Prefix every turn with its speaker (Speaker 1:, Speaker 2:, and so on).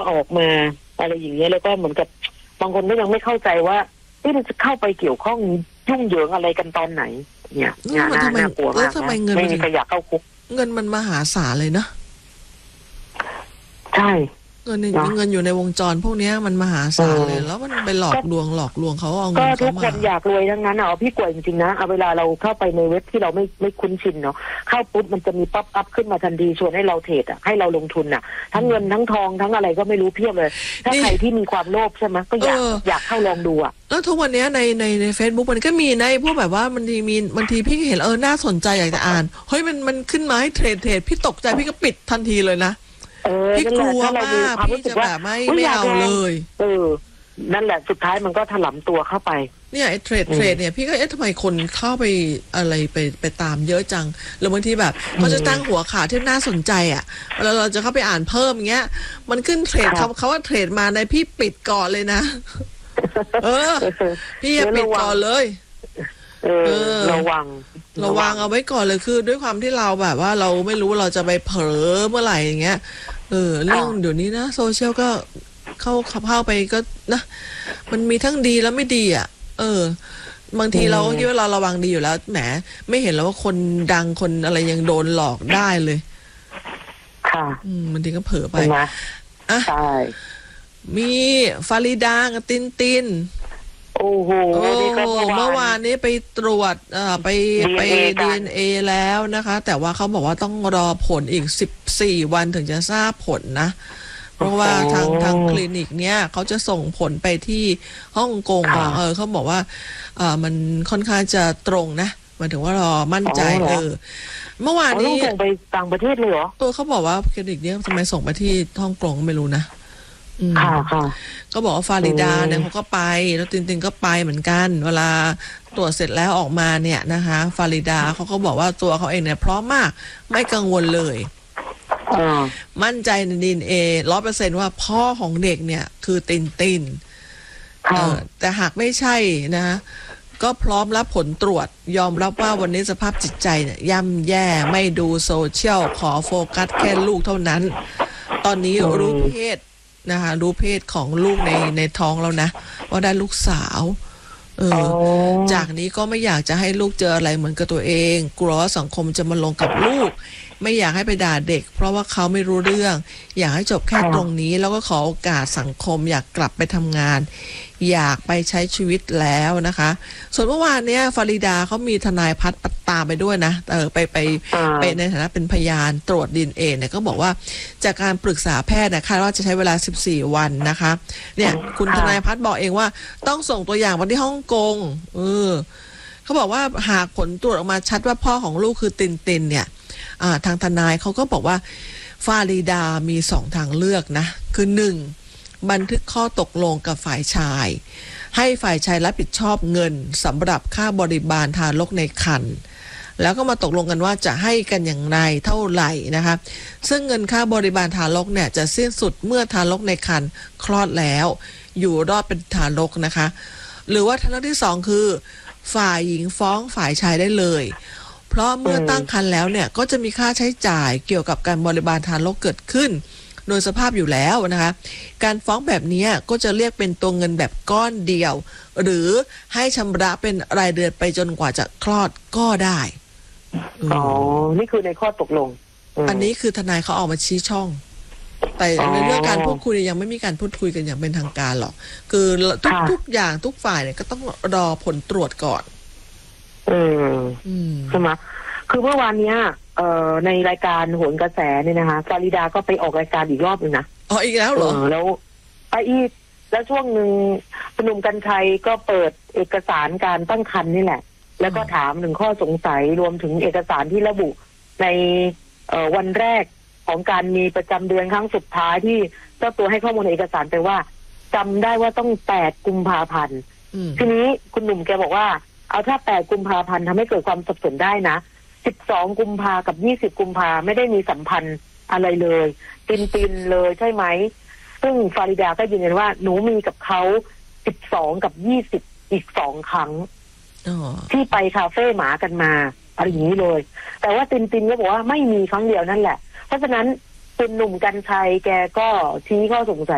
Speaker 1: ออกมาอะไรอย่างเงี้ยแล้วก็เหมือนกับบางคนก็ยังไม่เข้าใจว่ามันจะเข้าไปเกี่ยวข้องยุ่งเหยิงอะไรกันตอนไหนเนี่ยน่ากลัวมากนะไม่มีใครอยากเข้าคุก
Speaker 2: เงินมันมหาศาลเลยนะ
Speaker 1: ใช่
Speaker 2: เงินอยู่ในวงจรพวกนี้มันมหาศาลเลยแล้วมันไปหลอกลวงเขาเอาเงิน
Speaker 1: ก็ทุกคนอยากรวยทั้งนั้นพี่กลัวจริงๆนะเอาเวลาเราเข้าไปในเว็บที่เราไม่คุ้นชินเนาะเข้าปุ๊บมันจะมีป๊อปอัพขึ้นมาทันทีชวนให้เราเทรดให้เราลงทุนทั้งเงินทั้งทองทั้งอะไรก็ไม่รู้เพียบเลยถ้าใครที่มีความโลภใช่ไหมก็อยากเข้าลองดู
Speaker 2: แล้วทุกวันนี้ใน Facebook มันก็มีในพวกแบบว่าบางทีพี่เห็นน่าสนใจอยากจะอ่านเฮ้ยมันขึ้นมาให้เทรดพี่ตกใจพี่ก็ปิดทันทีเลยนะพี่กลัวมากพี่จะแบบไม่เอาเลย
Speaker 1: นั่นแหละสุดท้ายมันก็ถลำตัวเข้าไป
Speaker 2: เนี่ยไอ้เทรดเนี่ยพี่ก็ทำไมคนเข้าไปอะไรไปตามเยอะจังแล้วบางทีแบบเขาจะตั้งหัวข่าวที่น่าสนใจแล้วเราจะเข้าไปอ่านเพิ่มเงี้ยมันขึ้นเทรดเขาว่าเทรดมาในพี่ปิดก่อนเลยนะพี่อย่าปิดก่อนเลย
Speaker 1: ระวัง
Speaker 2: เอาไว้ก่อนเลยคือด้วยความที่เราแบบว่าเราไม่รู้เราจะไปเผลอเมื่อไหร่อย่างเงี้ยเรื่องเดี๋ยวนี้นะโซเชียลก็เข้าไปก็นะมันมีทั้งดีแล้วไม่ดีบางทีเราก็คิดว่าเราระวังดีอยู่แล้วแหมไม่เห็นแล้วว่าคนดังคนอะไรยังโดนหลอกได้เลย
Speaker 1: ค่ะ
Speaker 2: บางทีก็เผลอไป
Speaker 1: ใช่
Speaker 2: มีฟาริดากับติน
Speaker 1: โอ้โห
Speaker 2: เมื่อวานนี้ไปตรวจไป DNA แล้วนะคะแต่ว่าเขาบอกว่าต้องรอผลอีก14วันถึงจะทราบผลนะเพราะว่าทางคลินิกเนี้ยเขาจะส่งผลไปที่ฮ่องกงเขาบอกว่ามันค่อนข้างจะตรงนะหมายถึงว่ารอมั่นใจเมื่อวานนี้
Speaker 1: ส่งไปต่างประเทศเลยเหรอ
Speaker 2: เขาบอกว่าคลินิกเนี้ยทำไมส่งไปที่ฮ่องกงไม่รู้นะก็บอกว่าฟาริดาเนี่ยเขาก็ไปแล้วตินก็ไปเหมือนกันเวลาตรวจเสร็จแล้วออกมาเนี่ยนะคะฟาริดาเขาก็บอกว่าตัวเขาเองเนี่ยพร้อมมากไม่กังวลเลยมั่นใจในDNA 100%ว่าพ่อของเด็กเนี่ยคือตินแต่หากไม่ใช่นะก็พร้อมรับผลตรวจยอมรับว่าวันนี้สภาพจิตใจเนี่ยย่ำแย่ไม่ดูโซเชียลขอโฟกัสแค่ลูกเท่านั้นตอนนี้รู้เพศนะคะรู้เพศของลูกในท้องแล้วนะว่าได้ลูกสาวจากนี้ก็ไม่อยากจะให้ลูกเจออะไรเหมือนกับตัวเองกลัวว่าสังคมจะมาลงกับลูกไม่อยากให้ไปด่าเด็กเพราะว่าเขาไม่รู้เรื่องอยากให้จบแค่ตรงนี้แล้วก็ขอโอกาสสังคมอยากกลับไปทำงานอยากไปใช้ชีวิตแล้วนะคะส่วนเมื่อวานเนี้ยฟาริดาเขามีทนายพัฒน์ตามไปด้วยนะไปในฐานะเป็นพยานตรวจ DNA เนี่ยก็บอกว่าจากการปรึกษาแพทย์นะคาดว่าจะใช้เวลา14วันนะคะเนี่ยคุณทนายพัฒน์บอกเองว่าต้องส่งตัวอย่างมาที่ฮ่องกงเขาบอกว่าหากผลตรวจออกมาชัดว่าพ่อของลูกคือตินเนี่ยทางทนายเขาก็บอกว่าฟาริดามี2ทางเลือกนะคือ1บันทึกข้อตกลงกับฝ่ายชายให้ฝ่ายชายรับผิดชอบเงินสำหรับค่าบริบาลทารกในครรภ์แล้วก็มาตกลงกันว่าจะให้กันอย่างไรเท่าไหร่นะคะซึ่งเงินค่าบริบาลทารกเนี่ยจะสิ้นสุดเมื่อทารกในครรภ์คลอดแล้วอยู่รอดเป็นทารกนะคะหรือว่าทางเลือกที่2คือฝ่ายหญิงฟ้องฝ่ายชายได้เลยเพราะเมื่อตั้งครรภ์แล้วเนี่ยก็จะมีค่าใช้จ่ายเกี่ยวกับการบริบาลทารกเกิดขึ้นโดยสภาพอยู่แล้วนะคะการฟ้องแบบนี้ก็จะเรียกเป็นตัวเงินแบบก้อนเดียวหรือให้ชำระเป็นรายเดือนไปจนกว่าจะคลอดก็ได้
Speaker 1: นี่คือในข้อตกลง
Speaker 2: อันนี้คือทนายเขาออกมาชี้ช่องแต่ในเรื่องการพูดคุยยังไม่มีการพูดคุยกันอย่างเป็นทางการหรอกคือทุกอย่างทุกฝ่ายเนี่ยก็ต้องรอผลตรวจก่อน
Speaker 1: ใช่ไหมคือเมื่อวานเนี้ยในรายการโหนกระแสเนี่ยนะคะฟาริดาก็ไปออกรายการอีกรอบนึงนะ
Speaker 2: อีกแล้วเหรอ
Speaker 1: แล้วไปอีกแล้วช่วงหนึ่งคุณหนุ่มกรรชัยก็เปิดเอกสารการตั้งครรภ์นี่แหละแล้วก็ถามถึงข้อสงสัยรวมถึงเอกสารที่ระบุในวันแรกของการมีประจำเดือนครั้งสุดท้ายที่เจ้าตัวให้ข้อมูลในเอกสารไปว่าจำได้ว่าต้อง8 กุมภาพันธ์ทีนี้คุณหนุ่มแกบอกว่าเอาถ้า8 กุมภาพันธ์ทำให้เกิดความสับสนได้นะ12 กุมภากับ20 กุมภาไม่ได้มีสัมพันธ์อะไรเลยตินเลยใช่ไหมซึ่งฟาริดาก็ยืนยันว่าหนูมีกับเขา12กับ20อีก2 ครั้งที่ไปคาเฟ่หมากันมาอะไรอย่างนี้เลยแต่ว่าตินก็บอกว่าไม่มีครั้งเดียวนั่นแหละเพราะฉะนั้นคุณหนุ่มกรรชัยแกก็ชี้ข้อสงสัย